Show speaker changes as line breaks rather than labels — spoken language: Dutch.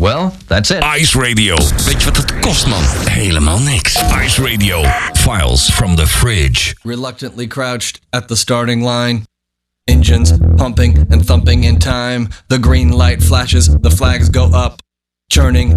Well, that's it.
Ice Radio.
Weet je wat het kost, man? Helemaal niks.
Ice Radio. Files from the fridge.
Reluctantly crouched at the starting line. Engines pumping and thumping in time. The green light flashes, the flags go up. Churning